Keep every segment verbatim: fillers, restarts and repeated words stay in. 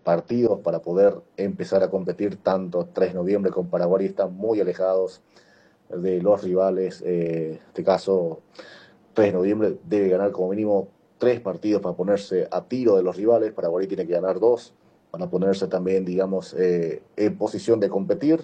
partidos para poder empezar a competir. Tanto tres de noviembre con Paraguay están muy alejados de los rivales. Eh, en este caso, tres de noviembre debe ganar como mínimo tres partidos para ponerse a tiro de los rivales. Paraguay tiene que ganar dos para ponerse también, digamos, eh, en posición de competir.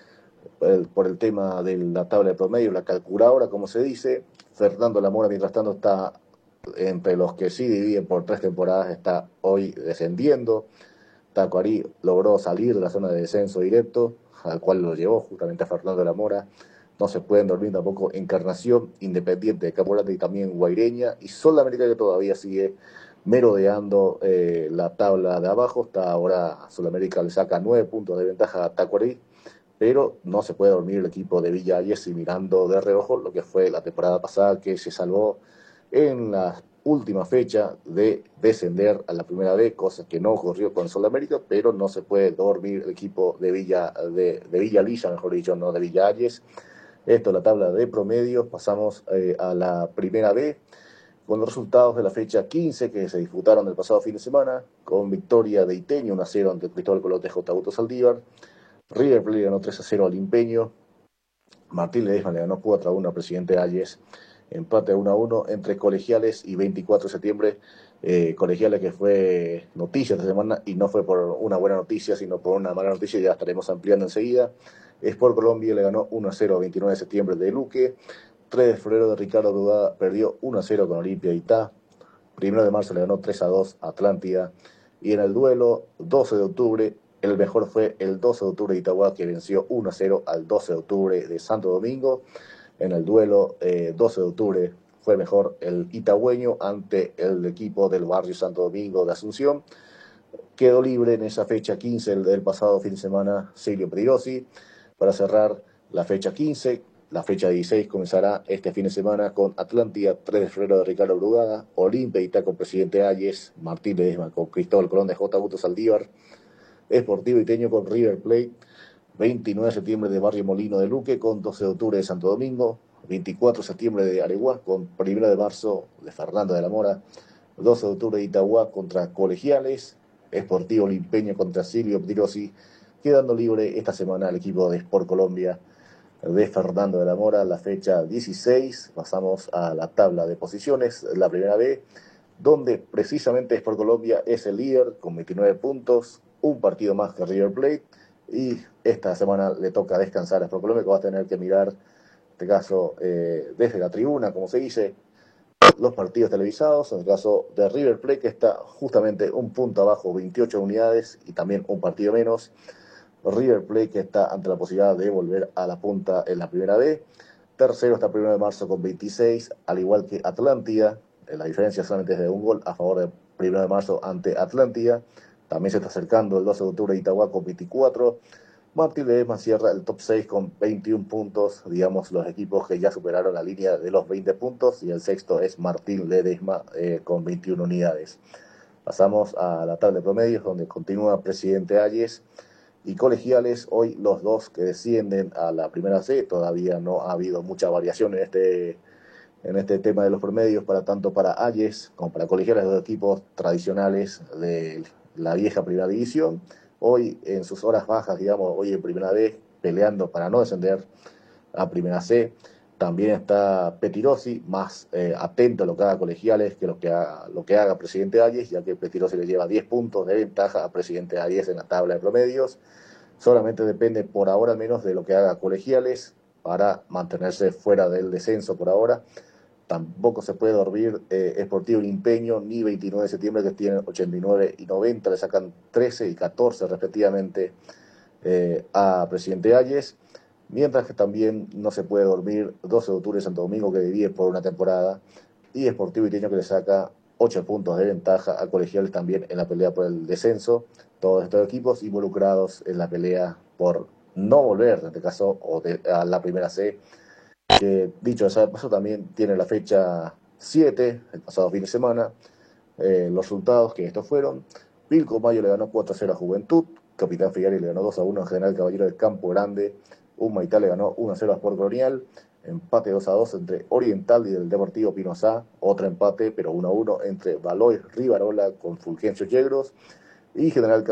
El, por el tema de la tabla de promedio, la calculadora, como se dice. Fernando Lamora, mientras tanto, está entre los que sí dividen por tres temporadas, está hoy descendiendo. Tacuarí logró salir de la zona de descenso directo, al cual lo llevó justamente a Fernando Lamora. No se pueden dormir tampoco Encarnación, Independiente de Capolate y también Guaireña. Y Sudamérica, que todavía sigue merodeando eh, la tabla de abajo. Está ahora Sudamérica le saca nueve puntos de ventaja a Tacuarí, pero no se puede dormir el equipo de Villa Ayesi mirando de reojo lo que fue la temporada pasada, que se salvó en la última fecha de descender a la primera B, cosa que no ocurrió con Sudamérica, pero no se puede dormir el equipo de Villa, de, de Villa Lilla, mejor dicho, no de Villa Ayes. Esto es la tabla de promedios. Pasamos eh, a la primera B, con los resultados de la fecha quince que se disputaron el pasado fin de semana, con victoria de Iteño uno a cero ante Cristóbal Colón de J. Auto Saldívar. River Plate ganó tres a cero al Impeño. Martín Ledesma le ganó cuatro a uno a Presidente Ayes. Empate uno a uno entre Colegiales y veinticuatro de septiembre. Eh, Colegiales, que fue noticia esta semana, y no fue por una buena noticia, sino por una mala noticia, ya estaremos ampliando enseguida. Sport Colombia le ganó uno a cero a veintinueve de septiembre de Luque. tres de febrero de Ricardo Brugada perdió uno a cero con Olimpia Itá. primero de marzo le ganó tres a dos a Atlántida. Y en el duelo, doce de octubre, el mejor fue el doce de octubre de Itagua, que venció uno a cero al doce de octubre de Santo Domingo. En el duelo, eh, doce de octubre, fue mejor el itagüeño ante el equipo del barrio Santo Domingo de Asunción. Quedó libre en esa fecha quince del pasado fin de semana Silvio Pedirosi para cerrar la fecha quince. La fecha dieciséis comenzará este fin de semana con Atlántida, tres de febrero de Ricardo Brugada, Olimpia Itá con Presidente Ayes, Martín Ledesma con Cristóbal Colón de J. Auto Saldívar, Sportivo Iteño con River Plate, veintinueve de septiembre de Barrio Molino de Luque con doce de octubre de Santo Domingo, veinticuatro de septiembre de Areguá con primero de marzo de Fernando de la Mora, doce de octubre de Itagua contra Colegiales, Sportivo Limpeño contra Silvio Pedirosi, quedando libre esta semana el equipo de Sport Colombia de Fernando de la Mora. La fecha dieciséis, pasamos a la tabla de posiciones, la primera B, donde precisamente Sport Colombia es el líder con veintinueve puntos, un partido más que River Plate, y esta semana le toca descansar a Sport Colombia, que va a tener que mirar, en este caso, eh, desde la tribuna, como se dice, los partidos televisados. En el caso de River Plate, que está justamente un punto abajo, veintiocho unidades, y también un partido menos. River Plate, que está ante la posibilidad de volver a la punta en la primera B. Tercero está primero de marzo con veintiséis, al igual que Atlántida. La diferencia solamente es de un gol a favor de primero de marzo ante Atlántida. También se está acercando el doce de octubre de Itagua con veinticuatro. Martín Ledesma cierra el top seis con veintiún puntos, digamos, los equipos que ya superaron la línea de los veinte puntos, y el sexto es Martín Ledesma eh, con veintiuna unidades. Pasamos a la tabla de promedios, donde continúa Presidente Ayes y Colegiales, hoy los dos que descienden a la primera C. Todavía no ha habido mucha variación en este, en este tema de los promedios, para tanto para Ayes como para Colegiales, los equipos tradicionales de la vieja primera división. Hoy en sus horas bajas, digamos, hoy en primera B, peleando para no descender a primera C. También está Petirosi, más eh, atento a lo que haga Colegiales que lo que haga, lo que haga Presidente Ayes, ya que Petirosi le lleva diez puntos de ventaja a Presidente Ayes en la tabla de promedios. Solamente depende por ahora al menos de lo que haga Colegiales para mantenerse fuera del descenso por ahora. Tampoco se puede dormir eh, Sportivo Limpeño ni veintinueve de septiembre, que tienen ochenta y nueve y noventa, le sacan trece y catorce respectivamente eh, a Presidente Ayes. Mientras que también no se puede dormir doce de octubre de Santo Domingo, que divide por una temporada, y Sportivo Iteño, que le saca ocho puntos de ventaja a Colegiales también en la pelea por el descenso. Todos estos equipos involucrados en la pelea por no volver, en este caso, o de, a la primera C, que dicho sea de paso también tiene la fecha siete, el pasado fin de semana. Eh, los resultados que estos fueron: Pilcomayo le ganó cuatro a cero a Juventud, Capitán Figueroa le ganó dos a uno a General Caballero del Campo Grande, Humaitá le ganó uno a cero a Sport Colonial, empate dos a dos entre Oriental y el Deportivo Pinosá, otro empate pero uno a uno entre Valois Rivarola con Fulgencio Yegros, y General